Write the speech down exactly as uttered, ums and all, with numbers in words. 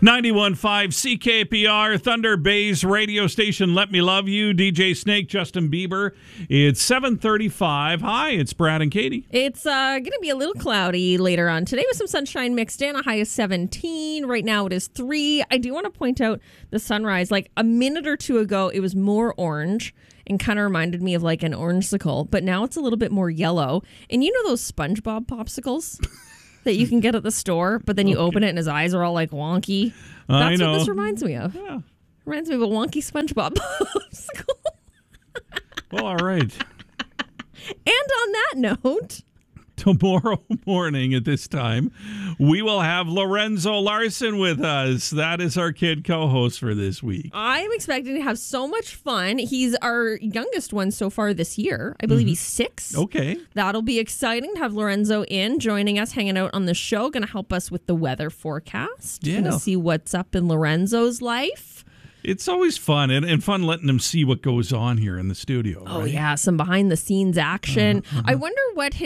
ninety-one point five C K P R, Thunder Bay's radio station. Let me love you. D J Snake, Justin Bieber. It's seven thirty-five. Hi, it's Brad and Katie. It's uh, going to be a little cloudy later on today with some sunshine mixed in. A high of seventeen. Right now it is three. I do want to point out the sunrise. Like a minute or two ago, it was more orange and kind of reminded me of like an orangesicle. But now it's a little bit more yellow. And you know those SpongeBob popsicles that you can get at the store, but then you okay. open it and his eyes are all like wonky? That's I know. what this reminds me of. Yeah. Reminds me of a wonky SpongeBob popsicle. Well, all right. And on that note, tomorrow morning at this time, we will have Lorenzo Larson with us. That is our kid co-host for this week. I'm expecting to have so much fun. He's our youngest one so far this year. I believe mm-hmm. he's six. Okay. That'll be exciting to have Lorenzo in, joining us, hanging out on the show, going to help us with the weather forecast. Yeah. To see what's up in Lorenzo's life. It's always fun, and, and fun letting them see what goes on here in the studio. Oh, right? yeah, some behind-the-scenes action. Uh-huh, uh-huh. I wonder what his